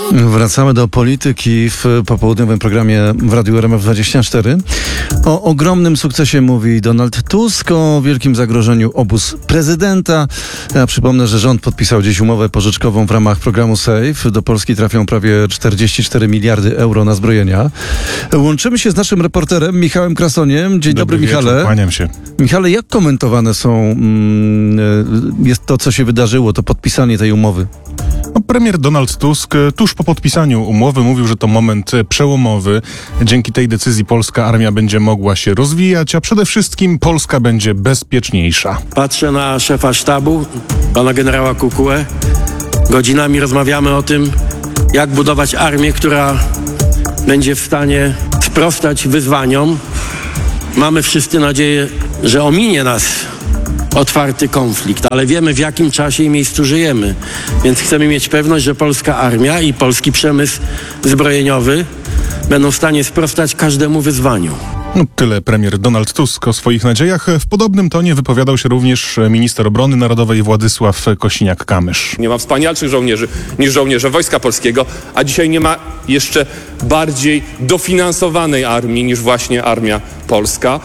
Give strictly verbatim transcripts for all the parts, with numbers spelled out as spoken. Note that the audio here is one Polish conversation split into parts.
Wracamy do polityki w popołudniowym programie w Radiu R M F dwadzieścia cztery. O ogromnym sukcesie mówi Donald Tusk, o wielkim zagrożeniu obóz prezydenta. Ja przypomnę, że rząd podpisał dziś umowę pożyczkową w ramach programu SAFE. Do Polski trafią prawie czterdzieści cztery miliardy euro na zbrojenia. Łączymy się z naszym reporterem Michałem Krasoniem. Dzień dobry, dobry Michale. Wieczór, kłaniam się. Michale, jak komentowane są mm, jest to, co się wydarzyło, to podpisanie tej umowy? No, premier Donald Tusk tuż po podpisaniu umowy mówił, że to moment przełomowy. Dzięki tej decyzji polska armia będzie mogła się rozwijać, a przede wszystkim Polska będzie bezpieczniejsza. Patrzę na szefa sztabu, pana generała Kukułę. Godzinami rozmawiamy o tym, jak budować armię, która będzie w stanie sprostać wyzwaniom. Mamy wszyscy nadzieję, że ominie nas otwarty konflikt, ale wiemy, w jakim czasie i miejscu żyjemy. Więc chcemy mieć pewność, że polska armia i polski przemysł zbrojeniowy będą w stanie sprostać każdemu wyzwaniu. No, tyle premier Donald Tusk o swoich nadziejach. W podobnym tonie wypowiadał się również minister obrony narodowej Władysław Kosiniak-Kamysz. Nie ma wspanialszych żołnierzy niż żołnierze Wojska Polskiego, a dzisiaj nie ma jeszcze bardziej dofinansowanej armii niż właśnie Armia Polska.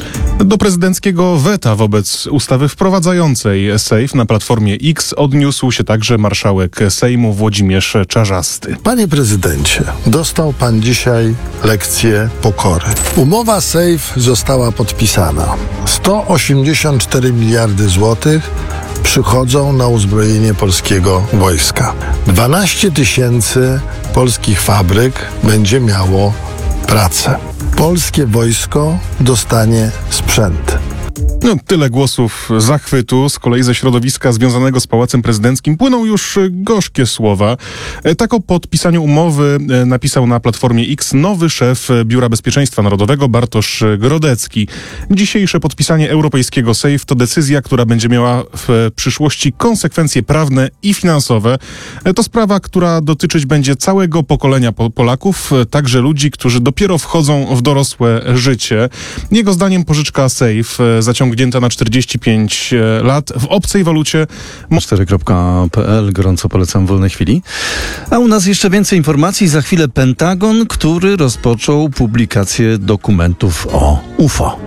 Do prezydenckiego weta wobec ustawy wprowadzającej SAFE na Platformie X odniósł się także marszałek Sejmu Włodzimierz Czarzasty. Panie prezydencie, dostał pan dzisiaj lekcję pokory. Umowa SAFE została podpisana. sto osiemdziesiąt cztery miliardy złotych przychodzą na uzbrojenie polskiego wojska. dwanaście tysięcy polskich fabryk będzie miało pracę. Polskie wojsko dostanie sprzęt. No, tyle głosów zachwytu. Z kolei ze środowiska związanego z Pałacem Prezydenckim płyną już gorzkie słowa. Tak o podpisaniu umowy napisał na Platformie X nowy szef Biura Bezpieczeństwa Narodowego Bartosz Grodecki. Dzisiejsze podpisanie europejskiego SAFE to decyzja, która będzie miała w przyszłości konsekwencje prawne i finansowe. To sprawa, która dotyczyć będzie całego pokolenia Polaków, także ludzi, którzy dopiero wchodzą w dorosłe życie. Jego zdaniem pożyczka SAFE zaciągnięta na czterdzieści pięć lat w obcej walucie. cztery kropka p l, gorąco polecam w wolnej chwili. A u nas jeszcze więcej informacji. Za chwilę Pentagon, który rozpoczął publikację dokumentów o U F O.